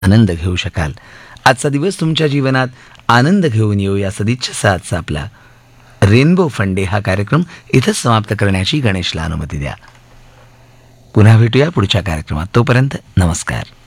आनंद घेऊ शकाल. आजचा दिवस तुमच्या जीवनात आनंद घेऊन येऊ या सदिच्छेचा आजचा आपला रेनबो फंडे हा कार्यक्रम इथंच समाप्त करण्याची गणेशला अनुमती द्या. पुन्हा भेटूया पुढच्या कार्यक्रमात. तोपर्यंत नमस्कार.